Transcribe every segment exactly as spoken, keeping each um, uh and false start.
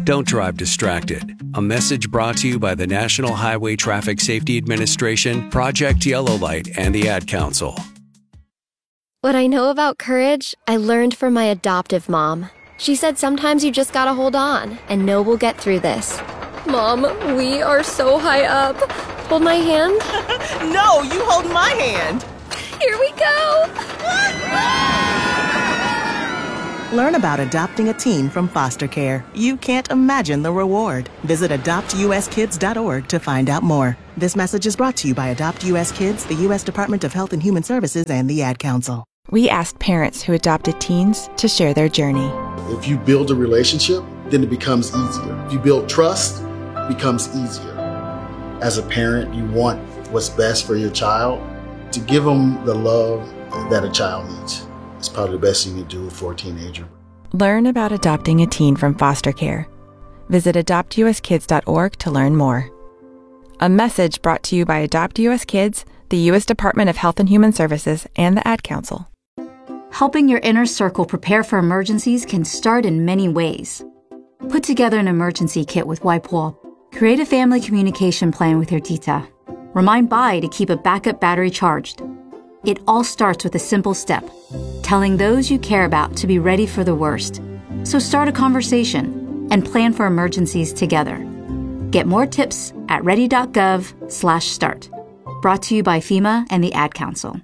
Don't drive distracted. A message brought to you by the National Highway Traffic Safety Administration, Project Yellow Light, and the Ad Council. What I know about courage, I learned from my adoptive mom. She said sometimes you just gotta hold on and know we'll get through this. Mom, we are so high up. Hold my hand. No, you hold my hand. Here we go. Learn about adopting a teen from foster care. You can't imagine the reward. Visit adopt u s kids dot org to find out more. This message is brought to you by Adopt U S Kids, the U S Department of Health and Human Services, and the Ad Council. We asked parents who adopted teens to share their journey. If you build a relationship, then it becomes easier. If you build trust, it becomes easier. As a parent, you want what's best for your child. To give them the love that a child needs. It's probably the best thing you can do for a teenager. Learn about adopting a teen from foster care. Visit adopt u s kids dot org to learn more. A message brought to you by Adopt U S Kids, the U S Department of Health and Human Services, and the Ad Council. Helping your inner circle prepare for emergencies can start in many ways. Put together an emergency kit with WIPOL. Create a family communication plan with your tita. Remind Bai to keep a backup battery charged. It all starts with a simple step, telling those you care about to be ready for the worst. So start a conversation and plan for emergencies together. Get more tips at ready dot gov slash start. Brought to you by FEMA and the Ad Council.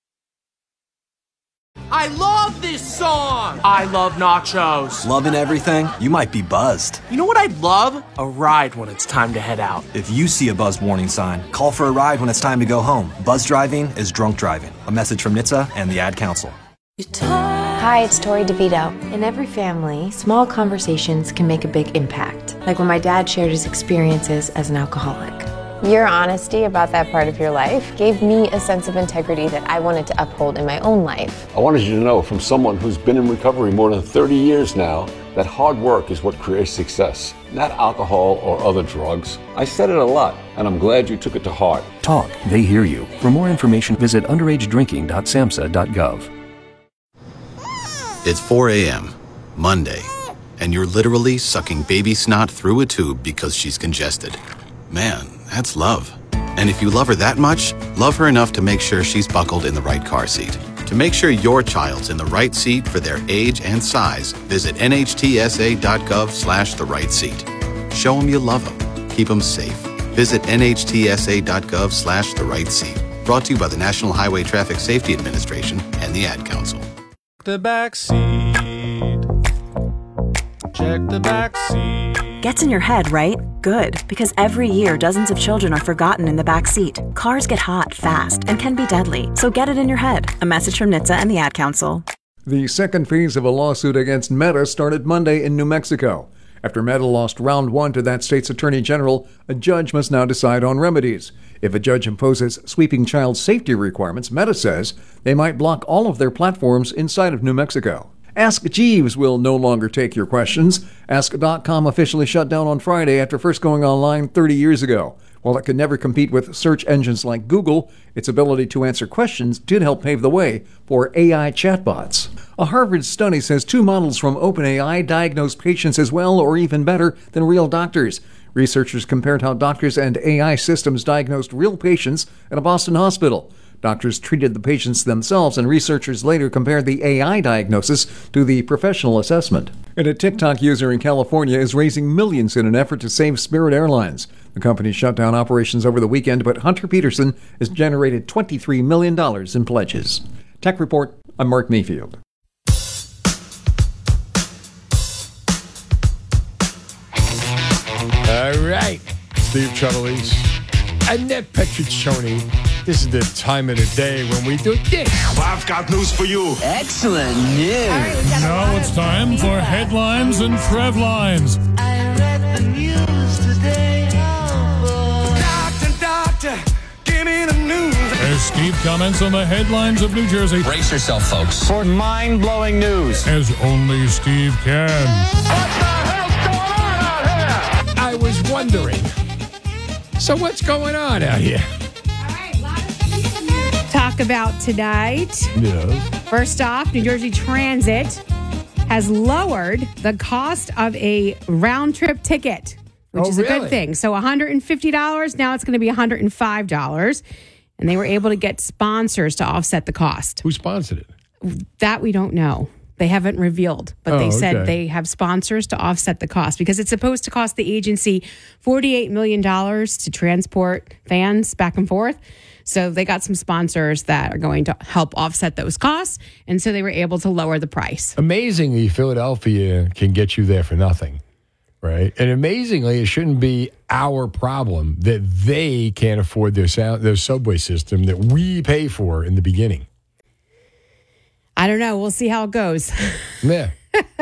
I love this song! I love nachos. Loving everything? You might be buzzed. You know what I'd love? A ride when it's time to head out. If you see a buzz warning sign, call for a ride when it's time to go home. Buzz driving is drunk driving. A message from N H T S A and the Ad Council. Hi, it's Tori DeVito. In every family, small conversations can make a big impact. Like when my dad shared his experiences as an alcoholic. Your honesty about that part of your life gave me a sense of integrity that I wanted to uphold in my own life. I wanted you to know, from someone who's been in recovery more than thirty years now, that hard work is what creates success, not alcohol or other drugs. I said it a lot, and I'm glad you took it to heart. Talk, they hear you. For more information, visit underage drinking dot samhsa dot gov. It's four a.m., Monday, and you're literally sucking baby snot through a tube because she's congested. Man, that's love. And if you love her that much, love her enough to make sure she's buckled in the right car seat. To make sure your child's in the right seat for their age and size, visit N H T S A dot gov slash the right seat. Show them you love them. Keep them safe. Visit N H T S A dot gov slash the right seat. Brought to you by the National Highway Traffic Safety Administration and the Ad Council. The back seat. Check the back seat. Gets in your head, right? Good, because every year dozens of children are forgotten in the back seat. Cars get hot fast and can be deadly, so get it in your head. A message from N H T S A and the Ad Council. The second phase of a lawsuit against Meta started Monday in New Mexico. After Meta lost round one to that state's attorney general, a judge must now decide on remedies. If a judge imposes sweeping child safety requirements, Meta says they might block all of their platforms inside of New Mexico. Ask Jeeves will no longer take your questions. Ask dot com officially shut down on Friday after first going online thirty years ago. While it could never compete with search engines like Google, its ability to answer questions did help pave the way for A I chatbots. A Harvard study says two models from OpenAI diagnose patients as well or even better than real doctors. Researchers compared how doctors and A I systems diagnosed real patients at a Boston hospital. Doctors treated the patients themselves, and researchers later compared the A I diagnosis to the professional assessment. And a TikTok user in California is raising millions in an effort to save Spirit Airlines. The company shut down operations over the weekend, but Hunter Peterson has generated twenty-three million dollars in pledges. Tech Report, I'm Mark Mayfield. All right, Steve Trevelise, Annette Petruccioni. This is the time of the day when we do this. Well, I've got news for you. Excellent news. Right, now it's time for headlines and Trev lines. I read the news today. Oh, doctor, doctor, give me the news. As Steve comments on the headlines of New Jersey. Brace yourself, folks, for mind-blowing news. As only Steve can. What the hell's going on out here? I was wondering. So what's going on out here? Talk about tonight. Yeah. First off, New Jersey Transit has lowered the cost of a round trip ticket, which Oh, is a really? good thing. So one hundred fifty dollars, now it's going to be one hundred five dollars. And they were able to get sponsors to offset the cost. Who sponsored it? That we don't know. They haven't revealed, but Oh, they said okay. they have sponsors to offset the cost because it's supposed to cost the agency forty-eight million dollars to transport fans back and forth. So they got some sponsors that are going to help offset those costs. And so they were able to lower the price. Amazingly, Philadelphia can get you there for nothing, right? And amazingly, it shouldn't be our problem that they can't afford their sound, their subway system that we pay for in the beginning. I don't know. We'll see how it goes. Yeah.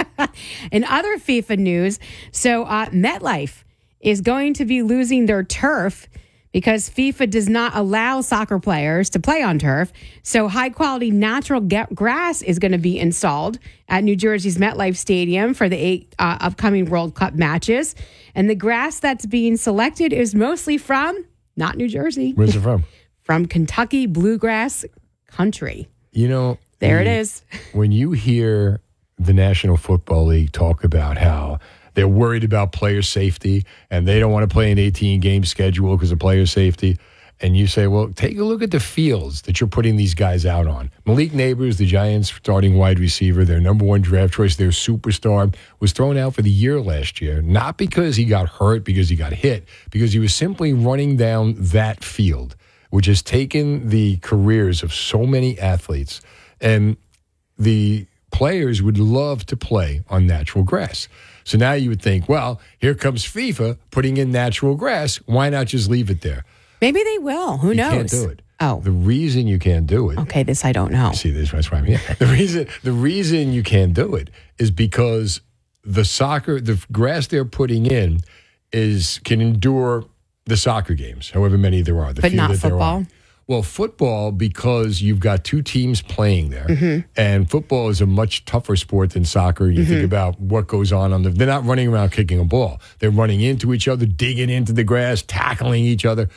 In other FIFA news, so uh, MetLife is going to be losing their turf because FIFA does not allow soccer players to play on turf. So high quality natural ga- grass is going to be installed at New Jersey's MetLife Stadium for the eight uh, upcoming World Cup matches. And the grass that's being selected is mostly from, not New Jersey. Where's it from? From Kentucky bluegrass country. You know, There it the- is. When you hear the National Football League talk about how they're worried about player safety and they don't want to play an eighteen-game schedule because of player safety, and you say, well, take a look at the fields that you're putting these guys out on. Malik Neighbors, the Giants' starting wide receiver, their number one draft choice, their superstar, was thrown out for the year last year, not because he got hurt, because he got hit, because he was simply running down that field, which has taken the careers of so many athletes. And the players would love to play on natural grass. So now you would think, well, here comes FIFA putting in natural grass. Why not just leave it there? Maybe they will. Who You knows? can't do it. Oh. The reason you can't do it. Okay, this I don't know. See, this that's why I'm here. The reason the reason you can't do it is because the soccer, the grass they're putting in is can endure the soccer games, however many there are. The But few not that there are. football? Well, football, because you've got two teams playing there, Mm-hmm. and football is a much tougher sport than soccer. You think Mhm. about what goes on on the. They're not running around kicking a ball. They're running into each other, digging into the grass, tackling each other.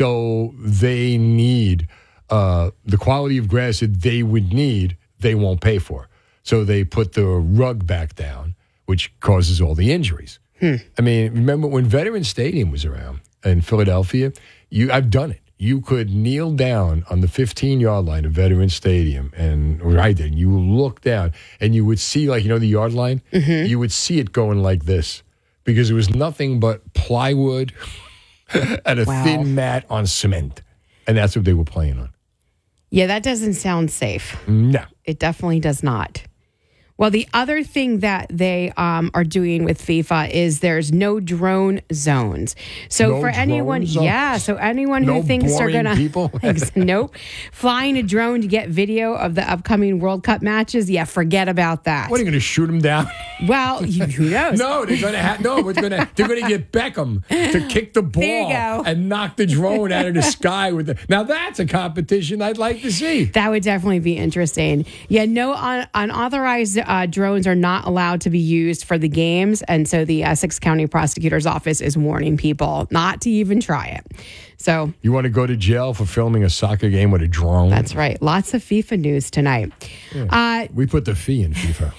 So they need uh, the quality of grass that they would need. They won't pay for. So they put the rug back down, which causes all the injuries. Hmm. I mean, remember when Veterans Stadium was around in Philadelphia? You, I've done it. You could kneel down on the fifteen-yard line of Veterans Stadium, and right then you look down, and you would see, like, you know, the yard line? Mm-hmm. You would see it going like this because it was nothing but plywood and a Wow. thin mat on cement, and that's what they were playing on. Yeah, that doesn't sound safe. No. It definitely does not. Well, the other thing that they um, are doing with FIFA is there's no drone zones. So No for anyone, drone zones? yeah, so anyone who No thinks they're boring going people? to, nope, flying a drone to get video of the upcoming World Cup matches, yeah, forget about that. What, are you going to shoot them down? Well, you, who knows? No, they're going to have no. It's going to they're going to get Beckham to kick the ball There you go. and knock the drone out of the sky with the. Now that's a competition I'd like to see. That would definitely be interesting. Yeah, no un- unauthorized uh, drones are not allowed to be used for the games. And so the Essex County Prosecutor's Office is warning people not to even try it. So You want to go to jail for filming a soccer game with a drone? that's right. Lots of FIFA news tonight. Uh, we put the fee in FIFA.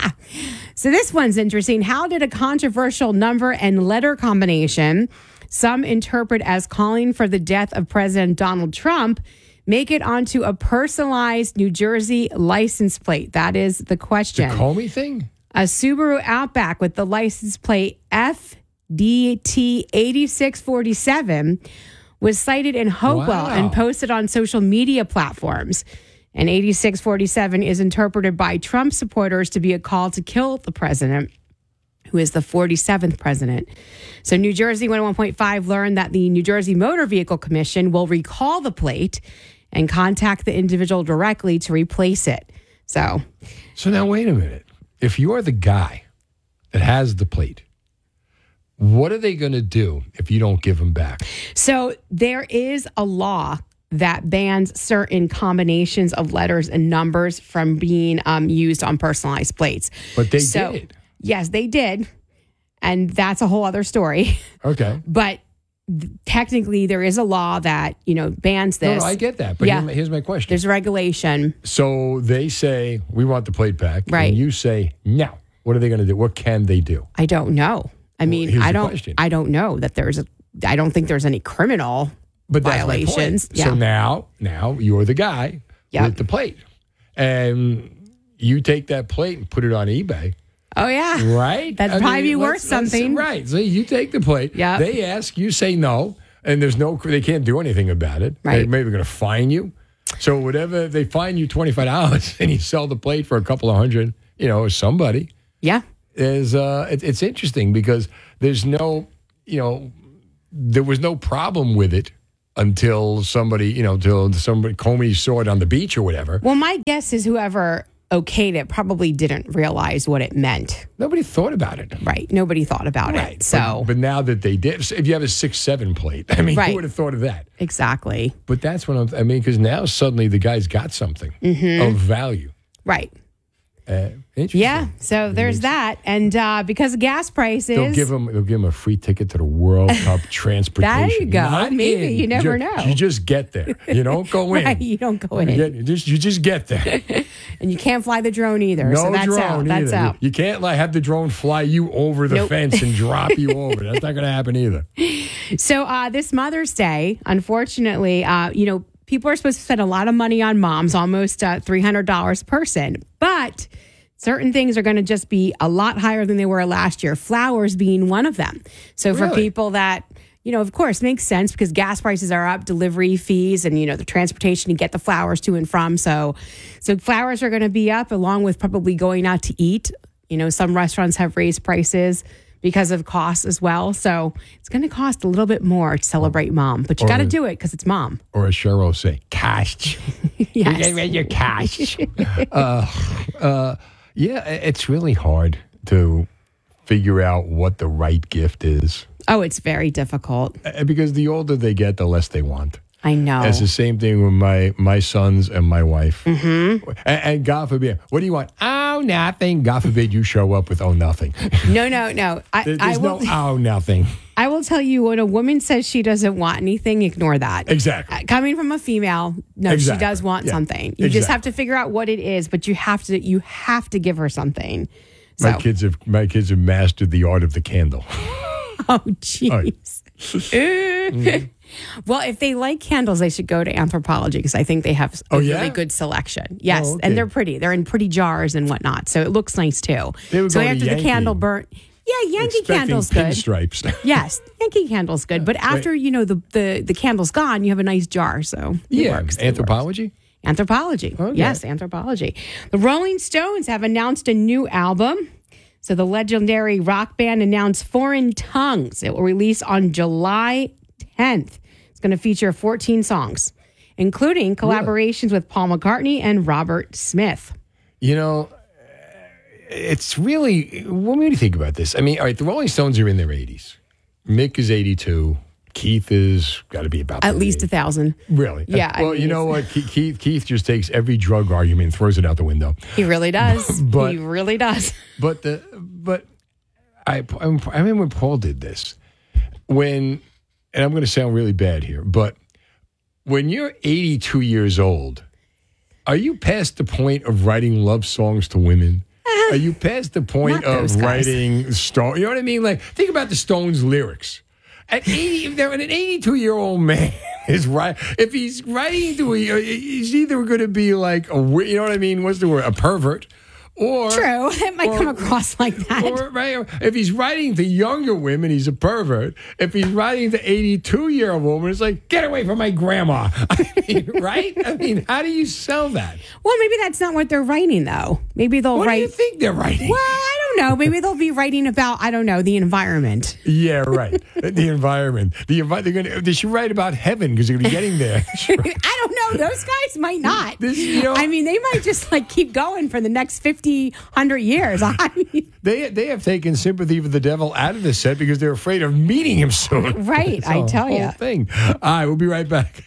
So this one's interesting. How did a controversial number and letter combination some interpret as calling for the death of President Donald Trump make it onto a personalized New Jersey license plate? That is the The question. Comey thing? A Subaru Outback with the license plate F D T eighty-six forty-seven was cited in Hopewell Wow. and posted on social media platforms. And eighty-six forty-seven is interpreted by Trump supporters to be a call to kill the president, who is the forty-seventh president. So New Jersey one oh one point five learned that the New Jersey Motor Vehicle Commission will recall the plate and contact the individual directly to replace it. So, So now wait a minute. If you're the guy that has the plate, what are they going to do if you don't give them back? so there is a law that bans certain combinations of letters and numbers from being um, used on personalized plates. But they So, did. Yes, they did. And that's a whole other story. Okay. But th- technically there is a law that, you know, bans this. No, no, I get that. But yeah. here- here's my question. There's a regulation. So they say, we want the plate back. Right. And you say, no. What are they going to do? What can they do? I don't know. I mean, here's I the don't question. I don't know that there's a I don't think there's any criminal But that's my violations. point. Yeah. So now, now you're the guy Yep. with the plate. And you take that plate and put it on eBay. Oh yeah. Right? That'd I probably mean, be worth let's- let's- something. Right. So you take the plate. Yeah. They ask, you say no, and there's no, they can't do anything about it. Right. They're maybe going to fine you. So whatever, they fine you twenty-five dollars and you sell the plate for a couple of hundred, you know, somebody. Yeah. Is uh, it, it's interesting because there's no, you know, there was no problem with it until somebody, you know, until somebody Comey saw it on the beach or whatever. Well, my guess is whoever okayed it probably didn't realize what it meant. Nobody thought about it. Right. Nobody thought about Right. it. So But, but now that they did, so if you have a six seven plate, I mean, Right. who would have thought of that? exactly. But that's what I'm, I mean, because now suddenly the guy's got something Mhm. of value. Right. Uh, interesting. Yeah. So there's that. And uh, because of gas prices. They'll give him. They'll give him a free ticket to the World Cup transportation. There you go. Not Maybe. in. You never Ju- know. You just get there. You don't go in. Right, you don't go in. You, get, you just you just get there. And you can't fly the drone either. No so that's drone out. That's either. out. You, you can't like have the drone fly you over the Nope. fence and drop you over. That's not going to happen either. So uh, this Mother's Day, unfortunately, uh, you know, people are supposed to spend a lot of money on moms, almost uh, three hundred dollars a person. But certain things are going to just be a lot higher than they were last year, flowers being one of them. So for Really? people that, you know, of course, makes sense because gas prices are up, delivery fees, and, you know, the transportation to get the flowers to and from. So, so flowers are going to be up along with probably going out to eat. You know, some restaurants have raised prices because of costs as well. So it's going to cost a little bit more to celebrate mom, but you Or got to the- do it because it's mom. Or as Cheryl say, cash. Yes. You get your cash. uh, uh, yeah, it's really hard to figure out what the right gift is. Oh, it's very difficult. Uh, Because the older they get, the less they want. I know. It's the same thing with my my sons and my wife. Mm-hmm. And, and God forbid, what do you want? Oh, nothing. God forbid you show up with oh, nothing. No, no, no. I, There- I There's will. no oh, nothing. I will tell you when a woman says she doesn't want anything, ignore that. Exactly. Uh, Coming from a female, no, Exactly. she does want Yeah. something. You just Exactly. have to figure out what it is, but you have to you have to give her something. So, My kids have my kids have mastered the art of the candle. oh jeez. Well, if they like candles, they should go to Anthropology because I think they have a Oh, yeah? really good selection. Yes, Oh, okay. and they're pretty. They're in pretty jars and whatnot, so it looks nice too. They would so go to after the Yankee. candle burnt, yeah, Yankee Expecting candle's good. pinstripes. Yes, Yankee candle's good, but after you know the, the the candle's gone, you have a nice jar. So it Yeah, works. It Anthropology? works. Anthropology. Okay. Yes, Anthropology. The Rolling Stones have announced a new album. So the legendary rock band announced Foreign Tongues. It will release on July tenth. It's going to feature fourteen songs, including collaborations with Paul McCartney and Robert Smith. You know, it's really, what do you think about this? I mean, all right, the Rolling Stones are in their eighties. Mick is eighty-two. Keith is got to be about At least a thousand. Really? Yeah, I Well, mean, you know what? Ke- Keith Keith just takes every drug argument and throws it out the window. He really does. But- he really does. But the but I I remember when Paul did this. When, and I'm going to sound really bad here, but when you're eighty-two years old, are you past the point of writing love songs to women? Are you past the point Not those of guys. writing Stone? You know what I mean? Like, think about the Stones lyrics. At eighty, if they're an eighty-two-year-old man is right. If he's writing to, a, he's either going to be like a, you know what I mean? What's the word? A pervert. Or, True. It might or- come across like that. Or, right, or if he's writing to younger women, he's a pervert. If he's writing to eighty-two-year-old woman, it's like, get away from my grandma. I mean, right? I mean, how do you sell that? Well, maybe that's not what they're writing, though. Maybe they'll What write. do you think they're writing? Well, I don't know. Maybe they'll be writing about, I don't know, the environment. Yeah, right. the environment. The envi- they're gonna, they should write about heaven because they're going to be getting there. I don't know. Those guys might not. This, you know- I mean, they might just like keep going for the next fifty, one hundred years. I mean, They they have taken sympathy for the devil out of the set because they're afraid of meeting him soon. Right, It's I a tell whole ya. Thing. All right, we'll be right back.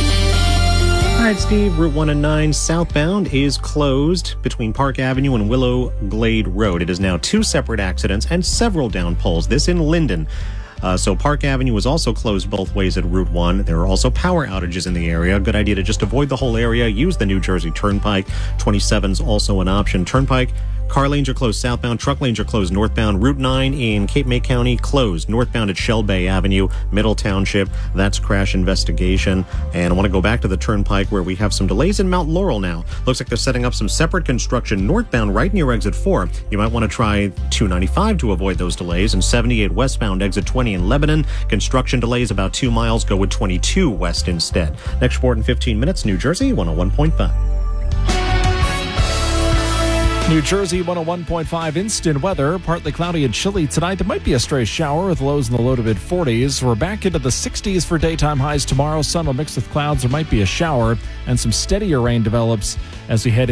All right, Steve, Route one and nine southbound is closed between Park Avenue and Willow Glade Road. It is now two separate accidents and several down poles. This in Linden. Uh, so Park Avenue was also closed both ways at Route one. There are also power outages in the area. Good idea to just avoid the whole area. Use the New Jersey Turnpike. twenty-seven's also an option. Turnpike. Car lanes are closed southbound. Truck lanes are closed northbound. Route nine in Cape May County closed northbound at Shell Bay Avenue, Middle Township. That's crash investigation. And I want to go back to the Turnpike where we have some delays in Mount Laurel now. Looks like they're setting up some separate construction northbound right near exit four. You might want to try two ninety-five to avoid those delays. And seventy-eight westbound exit twenty in Lebanon. Construction delays about two miles. Go with twenty-two west instead. Next report in fifteen minutes. New Jersey one oh one point five. New Jersey one oh one point five instant weather. Partly cloudy and chilly tonight. There might be a stray shower with lows in the low to mid forties. We're back into the sixties for daytime highs tomorrow. Sun will mix with clouds. There might be a shower and some steadier rain develops as we head